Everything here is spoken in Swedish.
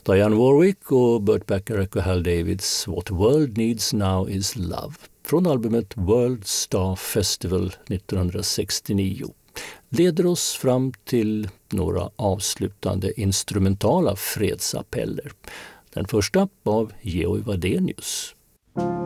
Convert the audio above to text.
Dionne Warwick och Burt Bacharach och Hal Davids What the World Needs Now Is Love från albumet World Star Festival 1969 leder oss fram till några avslutande instrumentala fredsapeller. Den första av Georg Wadenius.